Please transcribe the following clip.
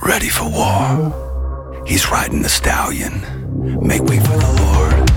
ready for war. He's riding the stallion. Make way for the Lord.